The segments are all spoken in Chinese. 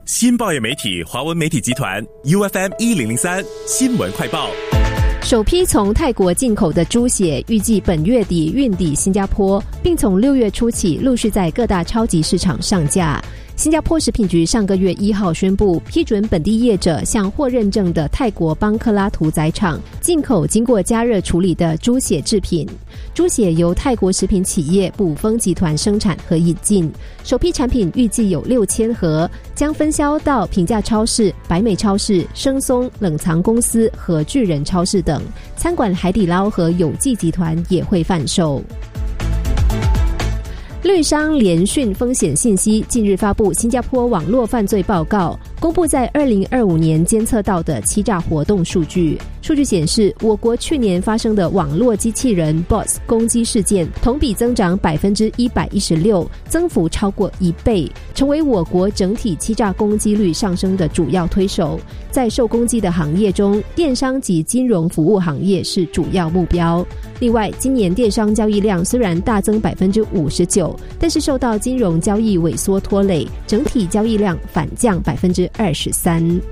新报业媒体华文媒体集团 UFM 1003新闻快报。 首批从泰国进口的猪血预计本月底运抵新加坡，并从6月初起陆续在各大超级市场上架。新加坡食品局上个月1号宣布，批准本地业者向获认证的泰国邦克拉屠宰场进口经过加热处理的猪血制品。猪血由泰国食品企业卜蜂集团生产和引进，首批产品预计有6000盒，将分销到平价超市、百美超市、生松冷藏公司和巨人超市等，餐馆海底捞和有记集团也会贩售。绿商联讯风险信息近日发布新加坡网络犯罪报告，公布在2025年监测到的欺诈活动数据。数据显示，我国去年发生的网络机器人 bots 攻击事件同比增长 116%， 增幅超过1倍，成为我国整体欺诈攻击率上升的主要推手。在受攻击的行业中，电商及金融服务行业是主要目标。另外，今年电商交易量虽然大增 59%， 但是受到金融交易萎缩拖累，整体交易量反降 23%。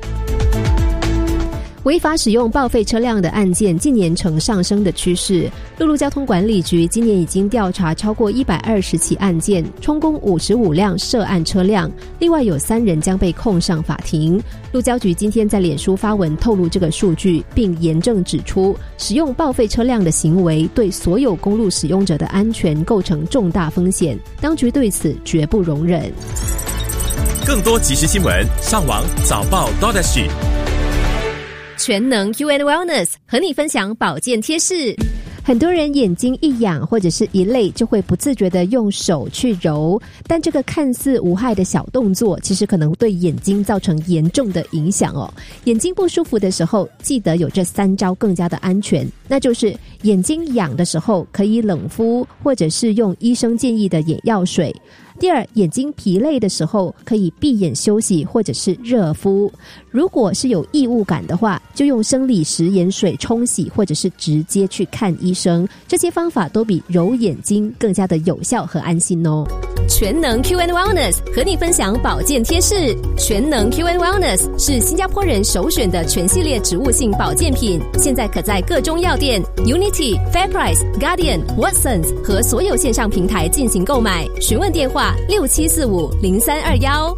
违法使用报废车辆的案件近年呈上升的趋势，陆路交通管理局今年已经调查超过120起案件，充公55辆涉案车辆，另外有3人将被控上法庭。路交局今天在脸书发文透露这个数据，并严正指出，使用报废车辆的行为对所有公路使用者的安全构成重大风险，当局对此绝不容忍。 更多即时新闻，上网早报 .sg。 全能 UN Wellness 和你分享保健贴士。很多人眼睛一痒或者是一累，就会不自觉地用手去揉，但这个看似无害的小动作，其实可能对眼睛造成严重的影响哦。眼睛不舒服的时候，记得有这3招更加的安全，那就是眼睛痒的时候可以冷敷，或者是用医生建议的眼药水。第二，眼睛疲累的时候可以闭眼休息或者是热敷。如果是有异物感的话，就用生理食盐水冲洗，或者是直接去看医生。这些方法都比揉眼睛更加的有效和安心哦。全能 QN Wellness 和你分享保健贴士。全能 QN Wellness 是新加坡人首选的全系列植物性保健品，现在可在各中药店 Unity、Fairprice、Guardian、Watsons 和所有线上平台进行购买。询问电话67450321。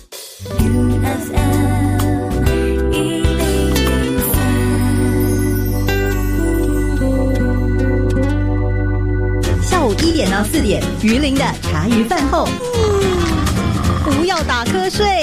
下午1点到4点，鱼鳞的茶余饭后，不要打瞌睡。